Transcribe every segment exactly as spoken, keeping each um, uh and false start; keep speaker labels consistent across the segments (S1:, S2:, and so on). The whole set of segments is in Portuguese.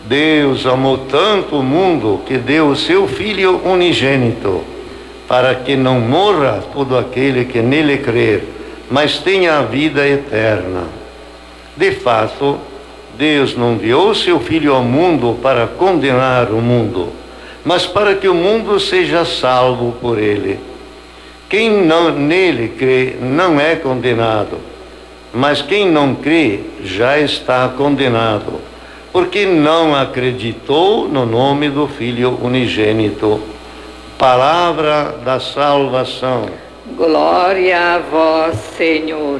S1: Deus amou tanto o mundo que deu o seu Filho unigênito, para que não morra todo aquele que nele crer, mas tenha a vida eterna. De fato, Deus não enviou o seu Filho ao mundo para condenar o mundo, mas para que o mundo seja salvo por ele. Quem não, nele crê não é condenado, mas quem não crê já está condenado, porque não acreditou no nome do Filho unigênito. Palavra da salvação.
S2: Glória a vós, Senhor.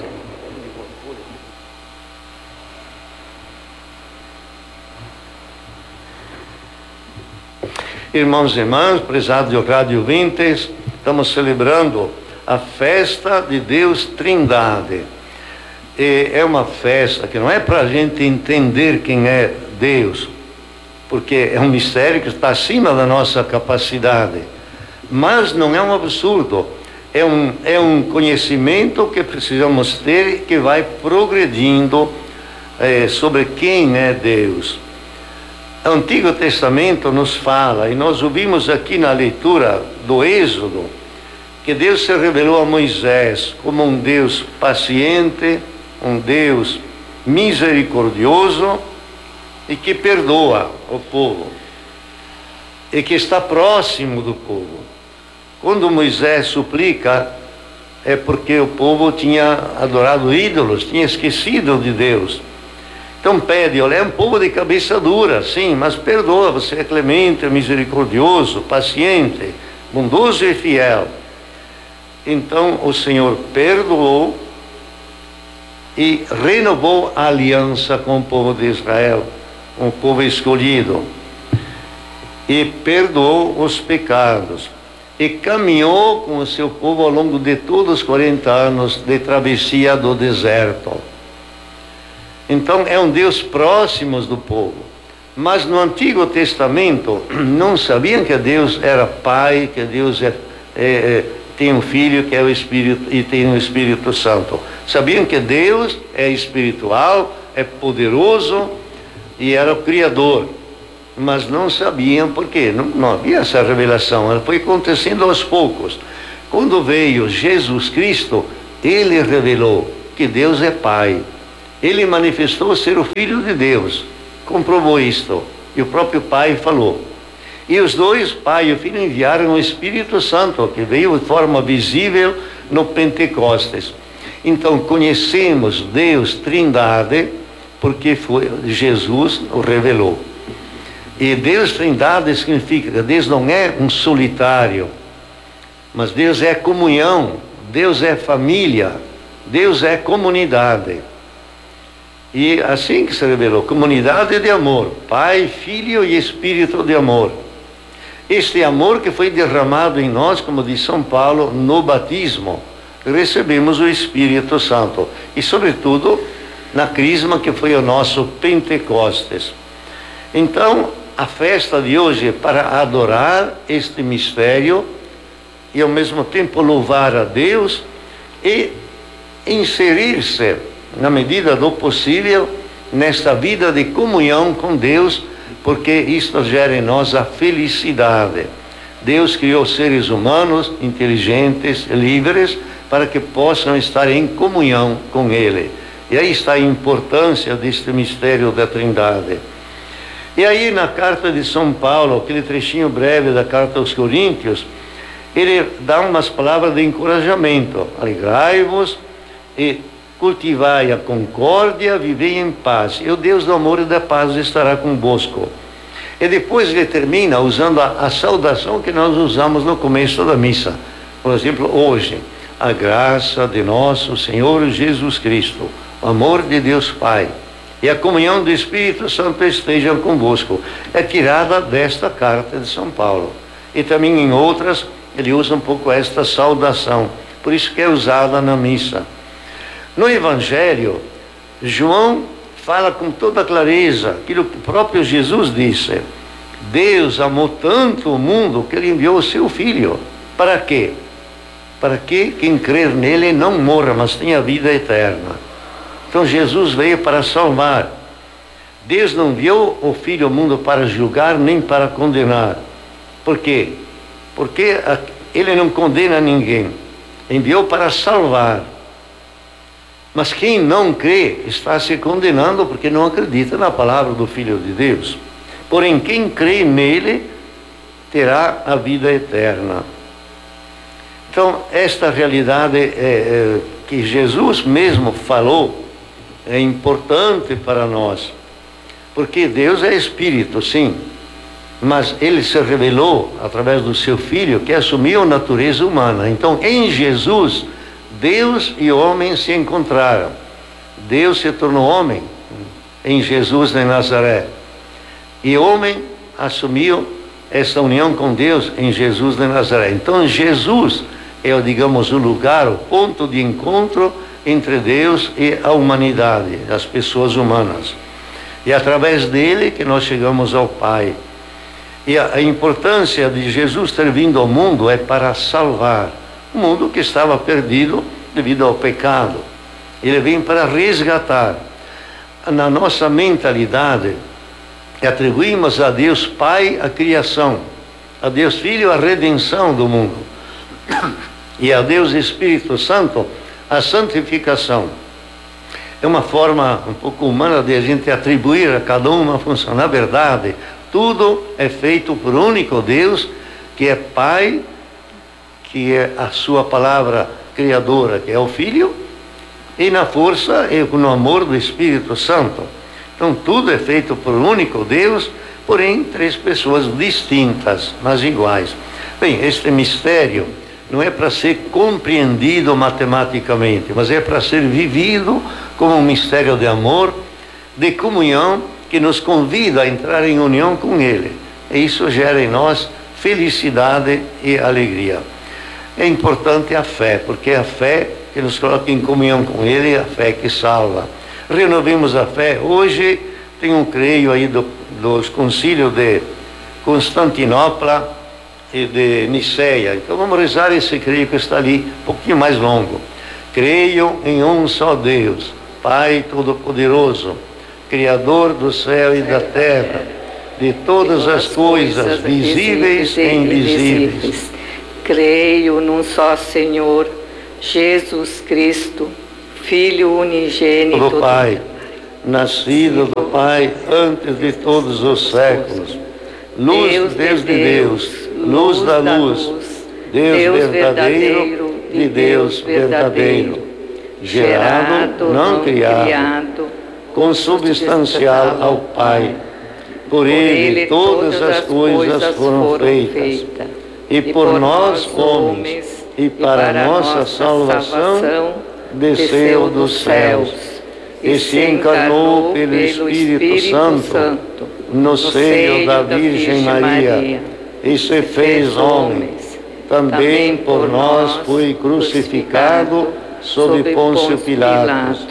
S1: Irmãos e irmãs, prezados rádio ouvintes, estamos celebrando a festa de Deus Trindade. E é uma festa que não é para a gente entender quem é Deus, porque é um mistério que está acima da nossa capacidade, mas não é um absurdo, é um, é um conhecimento que precisamos ter, que vai progredindo é, sobre quem é Deus. O Antigo Testamento nos fala, e nós ouvimos aqui na leitura do Êxodo, que Deus se revelou a Moisés como um Deus paciente, um Deus misericordioso e que perdoa o povo e que está próximo do povo. Quando Moisés suplica, é porque o povo tinha adorado ídolos, tinha esquecido de Deus. Então pede, olha, é um povo de cabeça dura, sim, mas perdoa, você é clemente, misericordioso, paciente, bondoso e fiel. Então o Senhor perdoou e renovou a aliança com o povo de Israel, um povo escolhido, e perdoou os pecados, e caminhou com o seu povo ao longo de todos os quarenta anos de travessia do deserto. Então é um Deus próximo do povo, mas no Antigo Testamento não sabiam que Deus era Pai, que Deus é, é, é tem um Filho que é o Espírito e tem o Espírito Santo. Sabiam que Deus é espiritual, é poderoso e era o Criador, mas não sabiam por quê. Não, não havia essa revelação, ela foi acontecendo aos poucos. Quando veio Jesus Cristo, ele revelou que Deus é Pai. Ele manifestou ser o Filho de Deus, comprovou isto, e o próprio Pai falou. E os dois, Pai e o Filho, enviaram o Espírito Santo, que veio de forma visível no Pentecostes. Então conhecemos Deus Trindade, porque foi, Jesus o revelou. E Deus Trindade significa que Deus não é um solitário, mas Deus é comunhão, Deus é família, Deus é comunidade. E assim que se revelou, comunidade de amor, Pai, Filho e Espírito de amor. Este amor que foi derramado em nós, como diz São Paulo, no batismo, recebemos o Espírito Santo. E sobretudo, na crisma que foi o nosso Pentecostes. Então, a festa de hoje é para adorar este mistério e ao mesmo tempo louvar a Deus e inserir-se, na medida do possível, nesta vida de comunhão com Deus, porque isto gera em nós a felicidade. Deus criou seres humanos inteligentes, livres, para que possam estar em comunhão com Ele. E aí está a importância deste mistério da Trindade. E aí na carta de São Paulo, aquele trechinho breve da carta aos Coríntios, ele dá umas palavras de encorajamento. Alegrai-vos e cultivai a concórdia, vivei em paz. E o Deus do amor e da paz estará convosco. E depois ele termina usando a, a saudação que nós usamos no começo da missa. Por exemplo, hoje, a graça de nosso Senhor Jesus Cristo, o amor de Deus Pai e a comunhão do Espírito Santo estejam convosco. É tirada desta carta de São Paulo. E também em outras, ele usa um pouco esta saudação. Por isso que é usada na missa. No Evangelho, João fala com toda clareza aquilo que o próprio Jesus disse. Deus amou tanto o mundo que ele enviou o seu Filho. Para quê? Para que quem crer nele não morra, mas tenha vida eterna. Então Jesus veio para salvar. Deus não enviou o Filho ao mundo para julgar nem para condenar. Por quê? Porque ele não condena ninguém. Enviou para salvar. Mas quem não crê está se condenando porque não acredita na palavra do Filho de Deus. Porém, quem crê nele terá a vida eterna. Então, esta realidade é, é, que Jesus mesmo falou é importante para nós. Porque Deus é Espírito, sim. Mas ele se revelou através do seu Filho, que assumiu a natureza humana. Então, em Jesus, Deus e homem se encontraram. Deus se tornou homem em Jesus de Nazaré. E homem assumiu essa união com Deus em Jesus de Nazaré. Então, Jesus é, digamos, o lugar, o ponto de encontro entre Deus e a humanidade, as pessoas humanas. E é através dele que nós chegamos ao Pai. E a, a importância de Jesus ter vindo ao mundo é para salvar o mundo que estava perdido devido ao pecado. Ele vem para resgatar. Na nossa mentalidade, atribuímos a Deus Pai a criação, a Deus Filho a redenção do mundo, e a Deus Espírito Santo a santificação. É uma forma um pouco humana de a gente atribuir a cada um uma função. Na verdade, tudo é feito por um único Deus, que é Pai, que é a sua palavra criadora, que é o Filho, e na força e no amor do Espírito Santo. Então tudo é feito por um único Deus, porém três pessoas distintas, mas iguais. Bem, este mistério não é para ser compreendido matematicamente, mas é para ser vivido como um mistério de amor, de comunhão, que nos convida a entrar em união com Ele. E isso gera em nós felicidade e alegria. É importante a fé, porque é a fé que nos coloca em comunhão com Ele, é a fé que salva. Renovemos a fé. Hoje tem um creio aí do, dos concílios de Constantinopla e de Niceia. Então vamos rezar esse creio que está ali, um pouquinho mais longo. Creio em um só Deus, Pai Todo-Poderoso, Criador do céu e da terra, de todas as coisas visíveis e invisíveis.
S2: Creio num só Senhor, Jesus Cristo, Filho unigênito
S1: do Pai, nascido do Pai antes de todos os séculos, luz Deus de Deus, luz da luz, Deus verdadeiro de Deus verdadeiro, gerado, não criado, consubstancial ao Pai. Por Ele todas as coisas foram feitas, e por nós, homens, e para nossa salvação, desceu dos céus, e se encarnou pelo Espírito Santo, no seio da Virgem Maria, e se fez homem. Também por nós foi crucificado sob Pôncio Pilatos,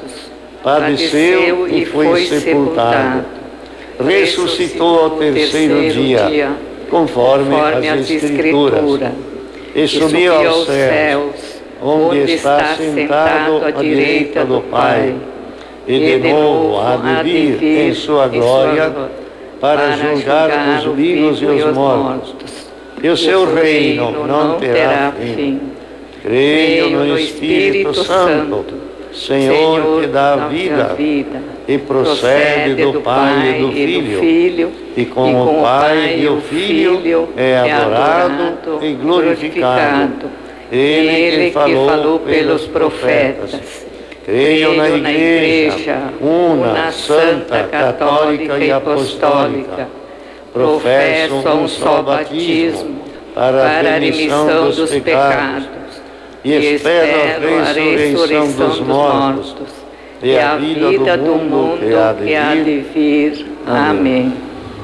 S1: padeceu e foi sepultado, ressuscitou ao terceiro dia, conforme as Escrituras, e subiu aos céus, onde está sentado à direita do Pai, e de novo há de vir em sua glória para julgar os vivos e os mortos, e o seu reino não terá fim. Creio no Espírito Santo, Senhor que dá a vida e procede do Pai e do Filho, e com o Pai e o Filho é adorado e glorificado. Ele que falou pelos profetas. Creio na Igreja, una, santa, católica e apostólica. Professo um só batismo para a remissão dos pecados. E espero a ressurreição dos mortos e a vida do mundo que há de vir. Amém.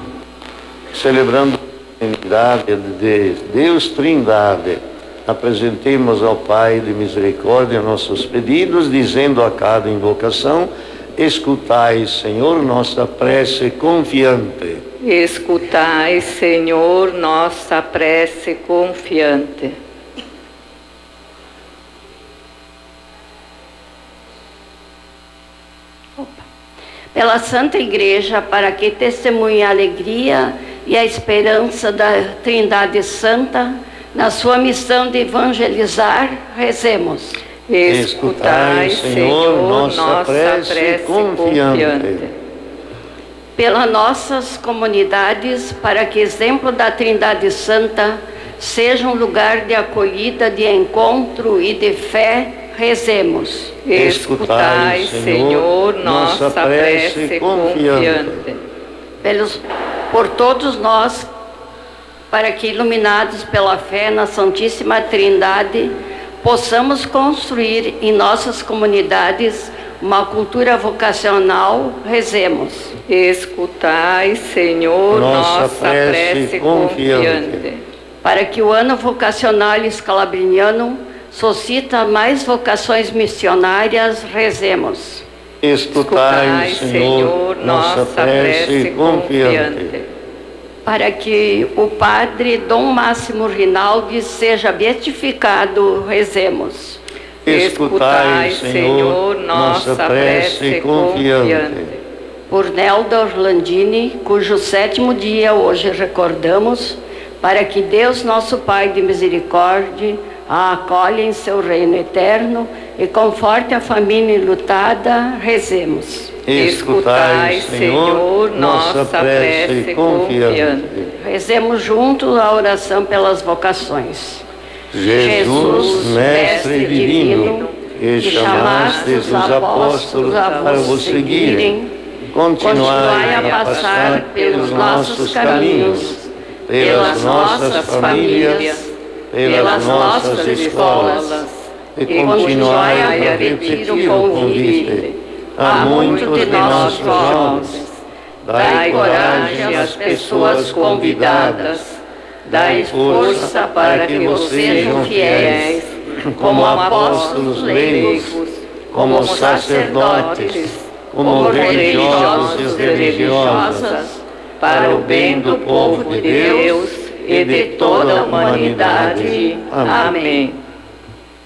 S1: Celebrando a Trindade de Deus Trindade, apresentemos ao Pai de misericórdia nossos pedidos, dizendo a cada invocação: escutai, Senhor, nossa prece confiante.
S2: Escutai, Senhor, nossa prece confiante.
S3: pela Santa Igreja, para que testemunhe a alegria e a esperança da Trindade Santa, na sua missão de evangelizar, rezemos.
S1: Escutai, Senhor, nossa prece confiante.
S3: Pelas nossas comunidades, para que exemplo da Trindade Santa seja um lugar de acolhida, de encontro e de fé, rezemos.
S2: Escutai, Senhor, nossa prece confiante.
S3: Pelos, por todos nós, para que, iluminados pela fé na Santíssima Trindade, possamos construir em nossas comunidades uma cultura vocacional, rezemos.
S2: Escutai, Senhor, nossa, nossa prece, prece confiante. confiante.
S3: Para que o ano vocacional escalabriniano suscita mais vocações missionárias, rezemos.
S1: Escutai, Senhor, nossa prece confiante.
S3: Para que o Padre Dom Máximo Rinaldi seja beatificado, rezemos.
S1: Escutai, Senhor, nossa prece confiante.
S3: Por Nelda Orlandini, cujo sétimo dia hoje recordamos, para que Deus, nosso Pai de misericórdia, a acolha em seu reino eterno e conforte a família enlutada, rezemos.
S2: Escutai, Senhor, nossa prece confiante.
S3: Rezemos juntos a oração pelas vocações.
S1: Jesus, Mestre divino, que chamastes os apóstolos para vos seguirem, continuai a passar pelos nossos caminhos, pelas nossas famílias, pelas nossas escolas, e continuai a repetir o convite a muitos de nossos jovens. Dai coragem às pessoas convidadas, dai força para que vos sejam fiéis, como apóstolos leigos, como sacerdotes, como religiosos e religiosas, para o bem do povo de Deus e de toda a humanidade. Amém.